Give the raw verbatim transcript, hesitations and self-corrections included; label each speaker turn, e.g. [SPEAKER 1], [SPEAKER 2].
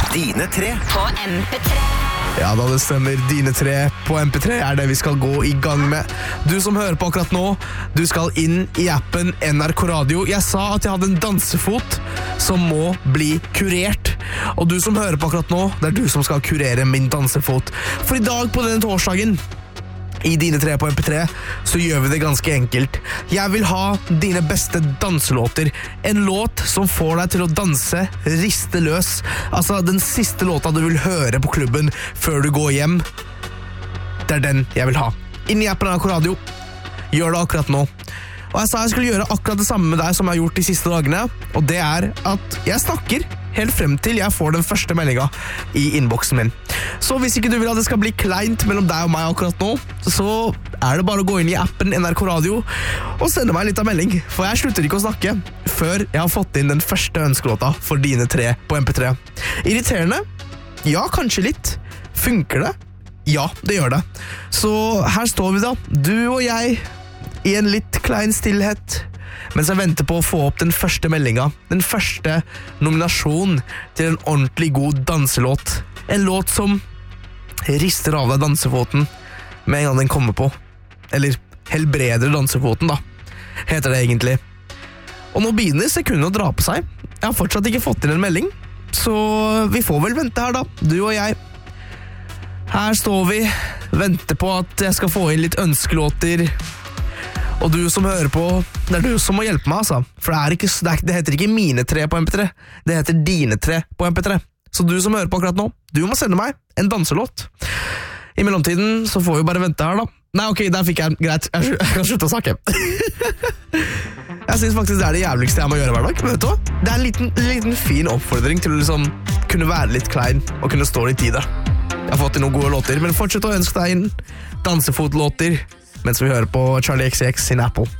[SPEAKER 1] Dine tre
[SPEAKER 2] på M P tre.
[SPEAKER 3] Ja da, det stemmer. Dine tre på M P tre er det vi skal gå i gang med. Du som hører på akkurat nå, du skal inn i appen N R K Radio. Jeg sa at jeg hadde en dansefot som må bli kurert. Og du som hører på akkurat nå, det er du som skal kurere min dansefot. For i dag på denne torsdagen, i Dine tre på M P tre, så gjør vi det ganske enkelt. Jeg vil ha dine beste danselåter. En låt som får deg til å danse, riste løs. Altså den siste låta du vil høre på klubben før du går hjem. Det er den jeg vil ha. Inn i appen N R K Radio. Gjør det akkurat nå. Og jeg sa jeg skulle gjøre akkurat det samme med deg som jeg har gjort de siste dagene. Og det er at jeg snakker helt frem til jeg får den første meldinga i innboksen min. Så hvis ikke du vil at det skal bli kleint mellom deg og meg akkurat nå, så er det bare å gå inn i appen N R K Radio og sende meg litt av melding. For jeg slutter ikke å snakke før jeg har fått inn den første ønskelåta for Dine tre på M P tre. Irriterende? Ja, kanskje litt. Funker det? Ja, det gjør det. Så her står vi da, du og jeg, i en litt klein stillhet, mens jeg venter på å få opp den første meldinga, den første nominasjon til en ordentlig god danselåt. En låt som rister av deg dansefoten med en gang den kommer på. Eller helbreder dansefoten da, heter det egentlig. Og nå begynner sekundene å dra på seg. Jeg har fortsatt ikke fått inn en melding, så vi får vel vente her da, du og jeg. Her står vi, venter på at jeg skal få inn litt ønskelåter. Og du som hører på, det er du som må hjelpe meg, altså. For det, er ikke, det, er, det heter ikke mine tre på M P tre, det heter dine tre på M P tre. Så du som hører på akkurat nå, du må sende meg en danselåt. I mellomtiden så får vi bare vente her da. Nei, ok, der fikk jeg en. Greit, jeg, jeg kan slutte å snakke. Jeg synes faktisk det er det jævligste jeg må gjøre hver dag. Men vet du hva? Det er en liten, liten fin oppfordring til å liksom kunne være litt klein og kunne stå litt i det. Jeg har fått inn noen gode låter, men fortsett å ønske deg inn dansefotlåter mens vi hører på Charlie X C X sin Apple.